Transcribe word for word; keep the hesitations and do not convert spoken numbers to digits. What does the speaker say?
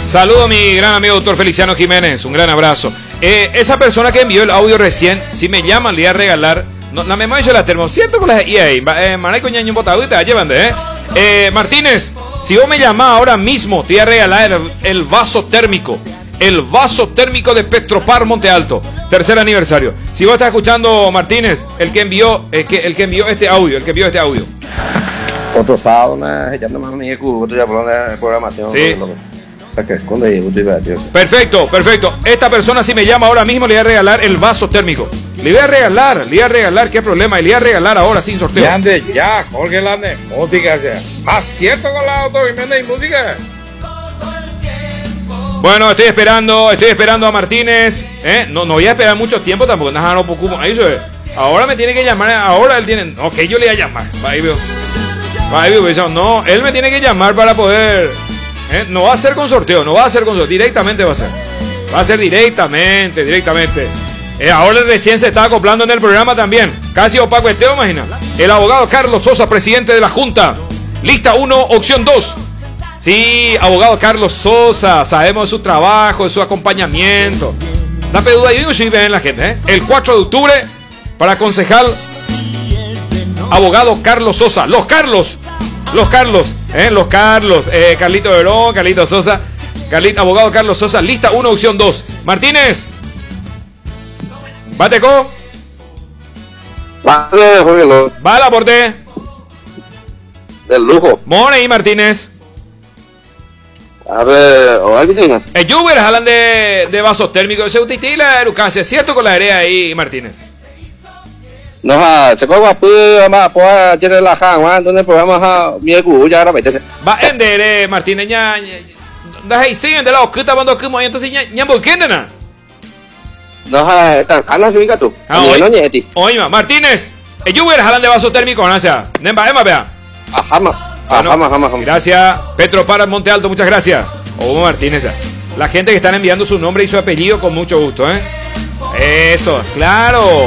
Saludo a mi gran amigo doctor Feliciano Jiménez, un gran abrazo. Eh, esa persona que envió el audio recién, si me llaman, le voy a regalar. No, la memoria de la termo, ¿cierto? Con las I A, eh, Maraico ñaño botado y te la llevan de, eh. eh. Martínez, si vos me llamás ahora mismo, te voy a regalar el, el vaso térmico. El vaso térmico de Petropar Monte Alto, tercer aniversario. Si vos estás escuchando, Martínez, el que envió, el que, el que envió este audio, el que envió este audio. Otro sábado, ya no me otro ya por la programación. Sí. Que perfecto, perfecto. Esta persona si me llama ahora mismo le voy a regalar el vaso térmico. Le voy a regalar, le voy a regalar, qué problema. Y le voy a regalar ahora sin sorteo. Ya, ande, ya, Jorge Lande, música, ya. Más cierto con la Otto Jiménez y música. Bueno, estoy esperando, estoy esperando a Martínez. ¿eh? No, no voy a esperar mucho tiempo tampoco. No, no, poco, ahí se, ahora me tiene que llamar. Ahora él tiene. Ok, yo le voy a llamar. Ahí veo. Ahí veo. No, él me tiene que llamar para poder. ¿eh? No va a ser con sorteo, no va a ser con sorteo. Directamente va a ser. Va a ser directamente, directamente. Eh, ahora recién se está acoplando en el programa también. Casi opaco esteo, imagina. El abogado Carlos Sosa, presidente de la Junta. Lista uno, opción dos. Sí, abogado Carlos Sosa, sabemos de su trabajo, de su acompañamiento. Da peduda y sí ven la gente, ¿eh? El cuatro de octubre, para concejal, abogado Carlos Sosa. Los Carlos, los Carlos, ¿eh? Los Carlos, eh, Carlito Verón, Carlito Sosa, Carlito, abogado Carlos Sosa, lista uno, opción dos. Martínez, Bateco. Vale, Jorge. Bala, aporte. Del lujo. More y Martínez. A ver, o alguien. El Juber hablan de, de vasos térmicos. Se utiliza Erucancia, ¿cierto? Con la área ahí, Martínez. No, se coge pues, más pues, tiene la jama, donde podemos mi egu ya ahora vete. Va en de Martínez ya. Da ahí siguen de lado que está cuando como entonces ya ya volquenden na. No, tan ana suiga tú. Ah, oye, oye, Martínez. El Juber hablan de vasos térmicos, ¿no? O sea, Nemba, Emma, vea. Ajá. Bueno, ajá, ajá, ajá. Gracias, Petropar Monte Alto, muchas gracias. Hugo Martínez, la gente que están enviando su nombre y su apellido con mucho gusto, ¿eh? Eso, claro.